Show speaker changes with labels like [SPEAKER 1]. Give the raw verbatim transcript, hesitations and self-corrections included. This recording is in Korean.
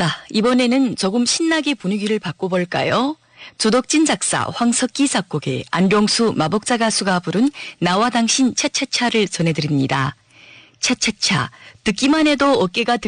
[SPEAKER 1] 자, 이번에는 조금 신나게 분위기를 바꿔볼까요? 조덕진 작사, 황석기 작곡의 안룡수 마복자 가수가 부른 나와 당신 차차차를 전해드립니다. 차차차, 듣기만 해도 어깨가 들